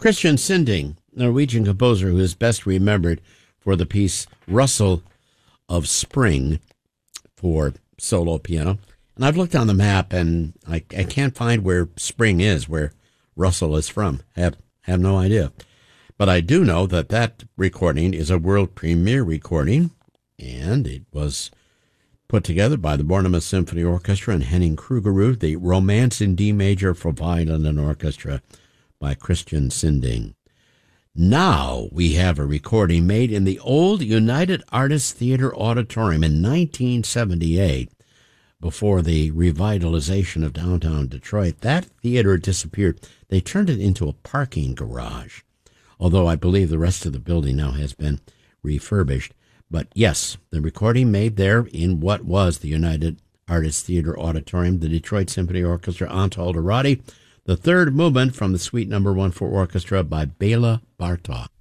Christian Sinding, Norwegian composer who is best remembered for the piece Rustle of Spring for solo piano. And I've looked on the map, and I can't find where Spring is, where Russell is from. Have no idea. But I do know that recording is a world premiere recording, and it was put together by the Bournemouth Symphony Orchestra and Henning Krugerud, the Romance in D Major for Violin and Orchestra by Christian Sinding. Now we have a recording made in the old United Artists Theater Auditorium in 1978, before the revitalization of downtown Detroit. That theater disappeared. They turned it into a parking garage, although I believe the rest of the building now has been refurbished. But yes, the recording made there in what was the United Artists Theater Auditorium, the Detroit Symphony Orchestra, Antal Dorati, the third movement from the Suite No. 1 for orchestra by Bela Bartok.